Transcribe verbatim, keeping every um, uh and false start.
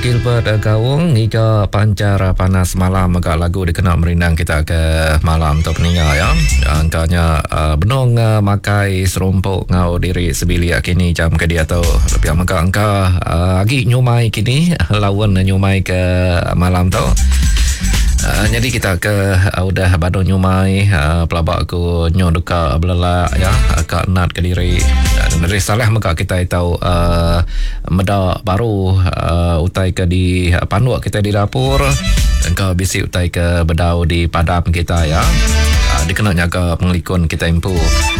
Gilbert Gawung hingga pancar panas malam agak lagu dikenal merindang kita ke malam tu peninggal ya. Angkanya uh, benong uh, makai serumpuk ngau diri sebilik kini jam ke dia tu lebih maka angka uh, agi nyumai kini lawan nyumai ke malam tu. Uh, jadi kita ke uh, udah badu nyumai uh, pelabak ku nyoduka belala ya akak nat ke diri uh, dari salah maka kita tahu uh, meda baru uh, utai ke di uh, panduak kita di dapur dan ke bisi utai ke bedau di padam kita ya uh, dikenalnya ke pengelikun kita impu